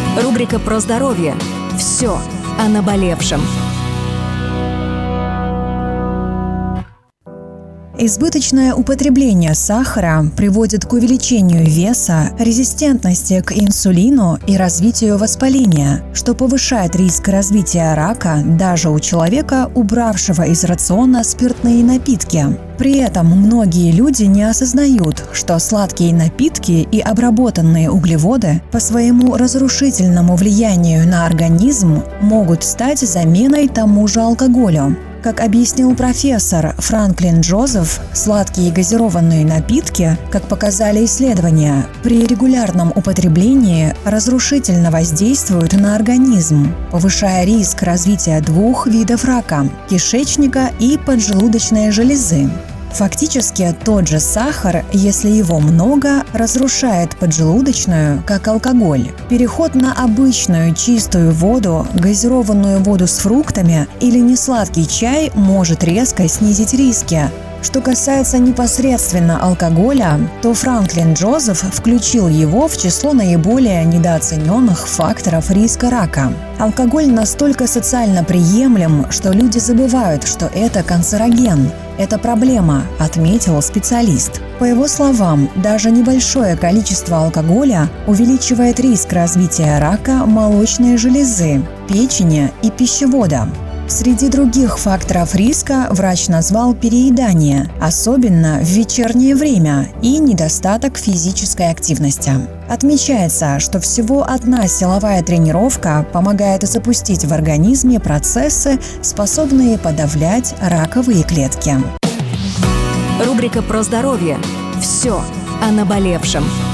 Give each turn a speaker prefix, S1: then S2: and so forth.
S1: Рубрика про здоровье. Все о наболевшем.
S2: Избыточное употребление сахара приводит к увеличению веса, резистентности к инсулину и развитию воспаления, что повышает риск развития рака даже у человека, убравшего из рациона спиртные напитки. При этом многие люди не осознают, что сладкие напитки и обработанные углеводы по своему разрушительному влиянию на организм могут стать заменой тому же алкоголю. Как объяснил профессор Франклин Джозеф, сладкие газированные напитки, как показали исследования, при регулярном употреблении разрушительно воздействуют на организм, повышая риск развития двух видов рака – кишечника и поджелудочной железы. Фактически тот же сахар, если его много, разрушает поджелудочную, как алкоголь. Переход на обычную чистую воду, газированную воду с фруктами или несладкий чай может резко снизить риски. Что касается непосредственно алкоголя, то Франклин Джозеф включил его в число наиболее недооцененных факторов риска рака. Алкоголь настолько социально приемлем, что люди забывают, что это канцероген. Это проблема, отметил специалист. По его словам, даже небольшое количество алкоголя увеличивает риск развития рака молочной железы, печени и пищевода. Среди других факторов риска врач назвал переедание, особенно в вечернее время, и недостаток физической активности. Отмечается, что всего одна силовая тренировка помогает запустить в организме процессы, способные подавлять раковые клетки.
S1: Рубрика про здоровье. Все о наболевшем.